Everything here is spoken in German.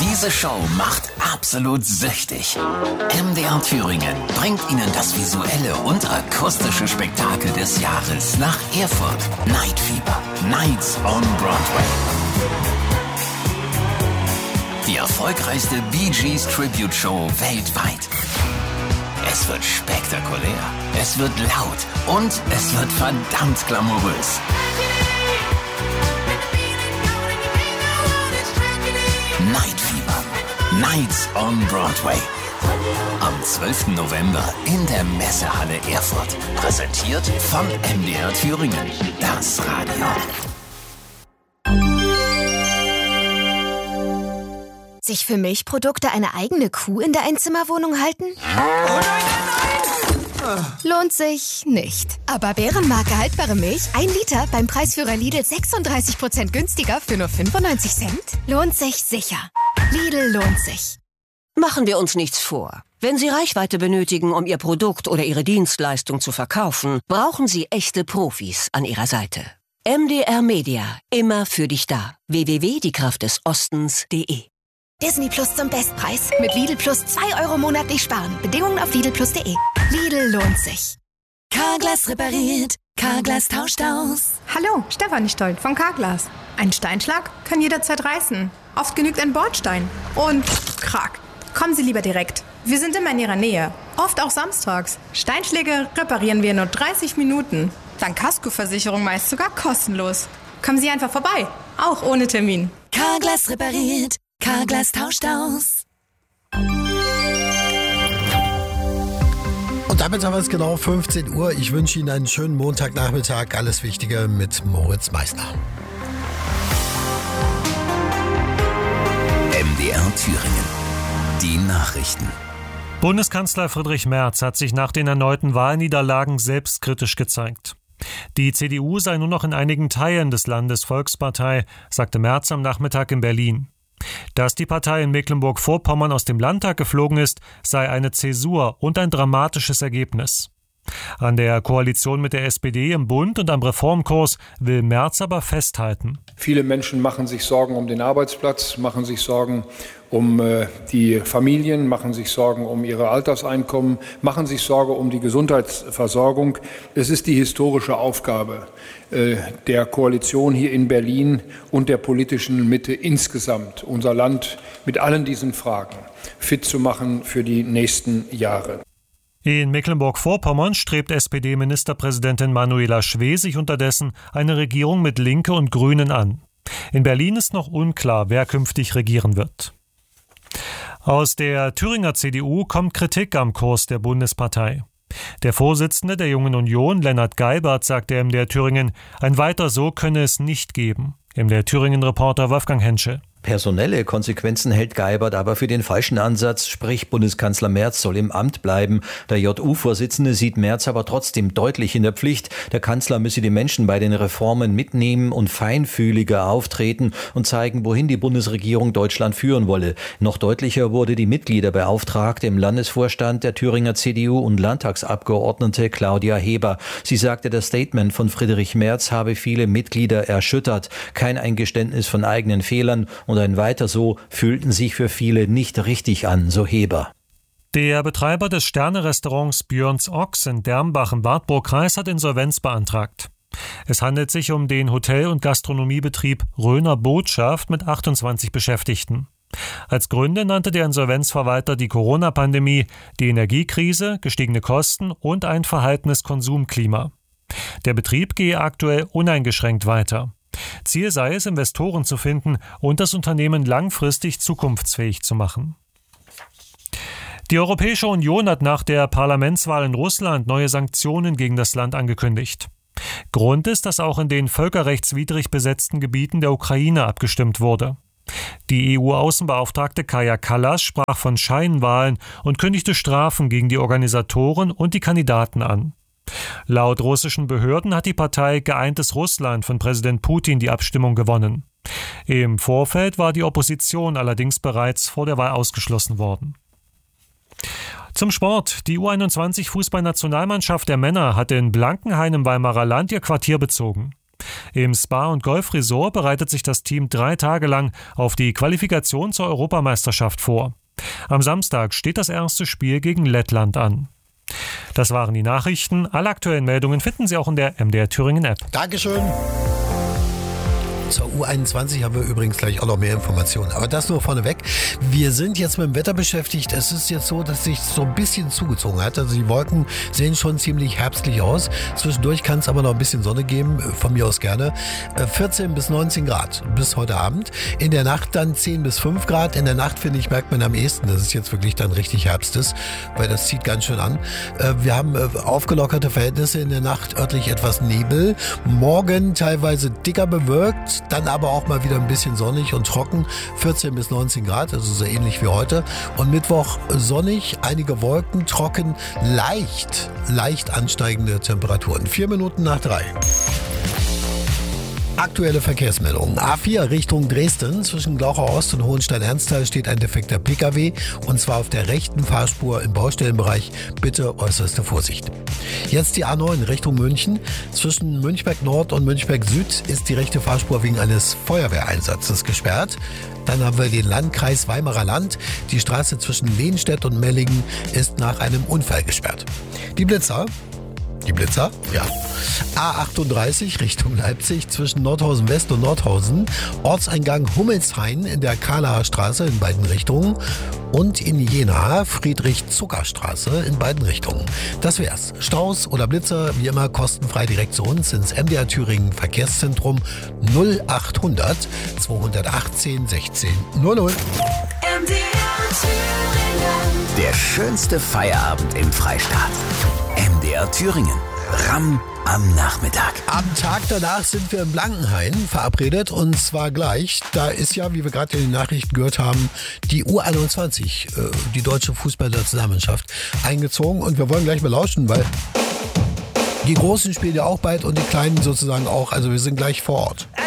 Diese Show macht absolut süchtig. MDR Thüringen bringt Ihnen das visuelle und akustische Spektakel des Jahres nach Erfurt. Night Fever. Nights on Broadway. Die erfolgreichste Bee Gees Tribute Show weltweit. Es wird spektakulär, es wird laut und es wird verdammt glamourös. Night Fever. Nights on Broadway. Am 12. November in der Messehalle Erfurt. Präsentiert von MDR Thüringen. Das Radio. Sich für Milchprodukte eine eigene Kuh in der Einzimmerwohnung halten? Lohnt sich nicht. Aber Bärenmarke haltbare Milch, 1 Liter beim Preisführer Lidl 36% günstiger für nur 95 Cent? Lohnt sich sicher. Lidl lohnt sich. Machen wir uns nichts vor. Wenn Sie Reichweite benötigen, um Ihr Produkt oder Ihre Dienstleistung zu verkaufen, brauchen Sie echte Profis an Ihrer Seite. MDR Media, immer für dich da. www.diekraftdesostens.de. Disney Plus zum Bestpreis. Mit Lidl Plus 2 Euro monatlich sparen. Bedingungen auf lidlplus.de. Lidl lohnt sich. Carglass repariert. Carglass tauscht aus. Hallo, Stefanie Stolt von Carglass. Ein Steinschlag kann jederzeit reißen. Oft genügt ein Bordstein. Und krack. Kommen Sie lieber direkt. Wir sind immer in Ihrer Nähe. Oft auch samstags. Steinschläge reparieren wir in nur 30 Minuten. Dann Kaskoversicherung meist sogar kostenlos. Kommen Sie einfach vorbei. Auch ohne Termin. Carglass repariert. Carglass tauscht aus. Und damit haben wir es genau 15 Uhr. Ich wünsche Ihnen einen schönen Montagnachmittag. Alles Wichtige mit Moritz Meissner. MDR Thüringen. Die Nachrichten. Bundeskanzler Friedrich Merz hat sich nach den erneuten Wahlniederlagen selbstkritisch gezeigt. Die CDU sei nur noch in einigen Teilen des Landes Volkspartei, sagte Merz am Nachmittag in Berlin. Dass die Partei in Mecklenburg-Vorpommern aus dem Landtag geflogen ist, sei eine Zäsur und ein dramatisches Ergebnis. An der Koalition mit der SPD im Bund und am Reformkurs will Merz aber festhalten. Viele Menschen machen sich Sorgen um den Arbeitsplatz, machen sich Sorgen um die Familien, machen sich Sorgen um ihre Alterseinkommen, machen sich Sorge um die Gesundheitsversorgung. Es ist die historische Aufgabe der Koalition hier in Berlin und der politischen Mitte insgesamt, unser Land mit allen diesen Fragen fit zu machen für die nächsten Jahre. In Mecklenburg-Vorpommern strebt SPD-Ministerpräsidentin Manuela Schwesig unterdessen eine Regierung mit Linke und Grünen an. In Berlin ist noch unklar, wer künftig regieren wird. Aus der Thüringer CDU kommt Kritik am Kurs der Bundespartei. Der Vorsitzende der Jungen Union, Lennart Geibert, sagte MDR Thüringen, ein Weiter so könne es nicht geben. MDR Thüringen-Reporter Wolfgang Henschel. Personelle Konsequenzen hält Geibert aber für den falschen Ansatz, sprich Bundeskanzler Merz soll im Amt bleiben. Der JU-Vorsitzende sieht Merz aber trotzdem deutlich in der Pflicht. Der Kanzler müsse die Menschen bei den Reformen mitnehmen und feinfühliger auftreten und zeigen, wohin die Bundesregierung Deutschland führen wolle. Noch deutlicher wurde die Mitgliederbeauftragte im Landesvorstand der Thüringer CDU und Landtagsabgeordnete Claudia Heber. Sie sagte, das Statement von Friedrich Merz habe viele Mitglieder erschüttert. Kein Eingeständnis von eigenen Fehlern und ein Weiter so fühlten sich für viele nicht richtig an, so Heber. Der Betreiber des Sterne-Restaurants Björns Ochs in Dermbach im Wartburgkreis hat Insolvenz beantragt. Es handelt sich um den Hotel- und Gastronomiebetrieb Röner Botschaft mit 28 Beschäftigten. Als Gründe nannte der Insolvenzverwalter die Corona-Pandemie, die Energiekrise, gestiegene Kosten und ein verhaltenes Konsumklima. Der Betrieb gehe aktuell uneingeschränkt weiter. Ziel sei es, Investoren zu finden und das Unternehmen langfristig zukunftsfähig zu machen. Die Europäische Union hat nach der Parlamentswahl in Russland neue Sanktionen gegen das Land angekündigt. Grund ist, dass auch in den völkerrechtswidrig besetzten Gebieten der Ukraine abgestimmt wurde. Die EU-Außenbeauftragte Kaja Kallas sprach von Scheinwahlen und kündigte Strafen gegen die Organisatoren und die Kandidaten an. Laut russischen Behörden hat die Partei Geeintes Russland von Präsident Putin die Abstimmung gewonnen. Im Vorfeld war die Opposition allerdings bereits vor der Wahl ausgeschlossen worden. Zum Sport. Die U21-Fußballnationalmannschaft der Männer hat in Blankenhain im Weimarer Land ihr Quartier bezogen. Im Spa- und Golfresort bereitet sich das Team 3 Tage lang auf die Qualifikation zur Europameisterschaft vor. Am Samstag steht das erste Spiel gegen Lettland an. Das waren die Nachrichten. Alle aktuellen Meldungen finden Sie auch in der MDR Thüringen App. Dankeschön. Zur U21 haben wir übrigens gleich auch noch mehr Informationen. Aber das nur vorneweg. Wir sind jetzt mit dem Wetter beschäftigt. Es ist jetzt so, dass sich so ein bisschen zugezogen hat. Also die Wolken sehen schon ziemlich herbstlich aus. Zwischendurch kann es aber noch ein bisschen Sonne geben. Von mir aus gerne. 14 bis 19 Grad bis heute Abend. In der Nacht dann 10 bis 5 Grad. In der Nacht, finde ich, merkt man am ehesten, dass es jetzt wirklich dann richtig Herbst ist. Weil das zieht ganz schön an. Wir haben aufgelockerte Verhältnisse. In der Nacht örtlich etwas Nebel. Morgen teilweise dicker bewölkt. Dann aber auch mal wieder ein bisschen sonnig und trocken, 14 bis 19 Grad, also so ähnlich wie heute. Und Mittwoch sonnig, einige Wolken, trocken, leicht ansteigende Temperaturen. 4 Minuten nach 3. Aktuelle Verkehrsmeldungen. A4 Richtung Dresden. Zwischen Glauchau Ost und Hohenstein-Ernsthal steht ein defekter Pkw. Und zwar auf der rechten Fahrspur im Baustellenbereich. Bitte äußerste Vorsicht. Jetzt die A9 Richtung München. Zwischen Münchberg Nord und Münchberg Süd ist die rechte Fahrspur wegen eines Feuerwehreinsatzes gesperrt. Dann haben wir den Landkreis Weimarer Land. Die Straße zwischen Lehnstedt und Mellingen ist nach einem Unfall gesperrt. Die Blitzer, ja. A38 Richtung Leipzig zwischen Nordhausen West und Nordhausen. Ortseingang Hummelshain in der Kalaer Straße in beiden Richtungen. Und in Jena Friedrich-Zucker-Straße in beiden Richtungen. Das wär's. Staus oder Blitzer, wie immer kostenfrei direkt zu uns ins MDR Thüringen Verkehrszentrum 0800 218 16 00. MDR Thüringen. Der schönste Feierabend im Freistaat. MDR Thüringen. Ramm am Nachmittag. Am Tag danach sind wir in Blankenhain verabredet und zwar gleich. Da ist ja, wie wir gerade in den Nachrichten gehört haben, die U21, die deutsche Fußballnationalmannschaft, eingezogen und wir wollen gleich mal lauschen, weil die Großen spielen ja auch bald und die Kleinen sozusagen auch. Also wir sind gleich vor Ort.